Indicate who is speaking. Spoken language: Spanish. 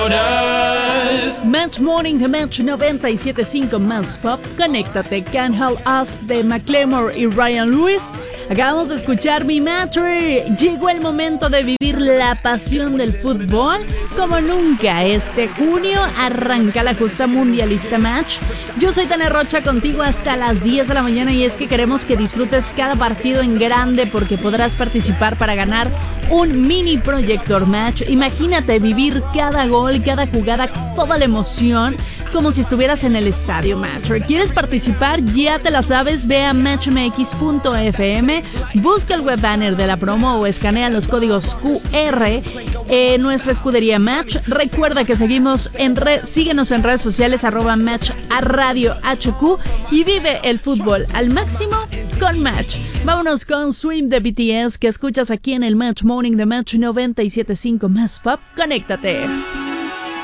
Speaker 1: Match Morning de Match 97.5 Más Pop. Conéctate. Can't Help Us de Macklemore y Ryan Lewis. Acabamos de escuchar Mi Matri. Llegó el momento de vivir la pasión del fútbol como nunca. Este junio arranca la justa mundialista Match. Yo soy Tania Rocha, contigo hasta las 10 de la mañana, y es que queremos que disfrutes cada partido en grande porque podrás participar para ganar un mini proyector Match. Imagínate vivir cada gol, cada jugada, toda la emoción como si estuvieras en el estadio Match. ¿Quieres participar? Ya te la sabes, ve a matchmx.fm, busca el web banner de la promo o escanea los códigos QR en nuestra escudería Match. Recuerda que síguenos en redes sociales @match_radio_HQ y vive el fútbol al máximo con Match. Vámonos con Swim de BTS, que escuchas aquí en el Match Morning de Match 97.5 Más Pop. Conéctate.